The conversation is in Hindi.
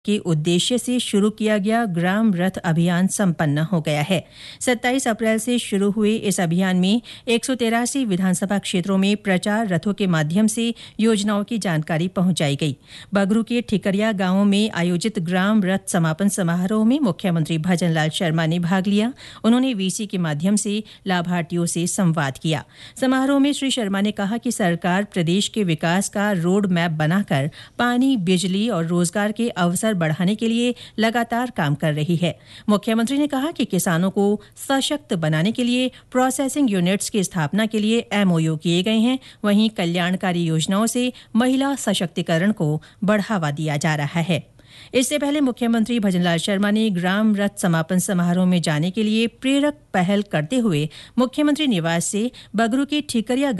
के उद्देश्य से शुरू किया गया ग्राम रथ अभियान संपन्न हो गया है। 27 अप्रैल से शुरू हुए इस अभियान में 183 विधानसभा क्षेत्रों में प्रचार रथों के माध्यम से योजनाओं की जानकारी पहुंचाई गई। बगरू के ठिकरिया गांव में आयोजित ग्राम रथ समापन समारोह में मुख्यमंत्री भजन लाल शर्मा ने भाग लिया। उन्होंने वीसी के माध्यम से लाभार्थियों से संवाद किया। समारोह में श्री शर्मा ने कहा कि सरकार प्रदेश के विकास का रोड मैप बनाकर पानी, बिजली और रोजगार के अवसर बढ़ाने के लिए लगातार काम कर रही है। मुख्यमंत्री ने कहा कि किसानों को सशक्त बनाने के लिए प्रोसेसिंग यूनिट्स की स्थापना के लिए एमओयू किए गए हैं। वहीं कल्याणकारी योजनाओं से महिला सशक्तिकरण को बढ़ावा दिया जा रहा है। इससे पहले मुख्यमंत्री भजनलाल शर्मा ने ग्राम रथ समापन समारोह में जाने के लिए प्रेरक पहल करते हुए मुख्यमंत्री निवास से बगरू के ठिकरिया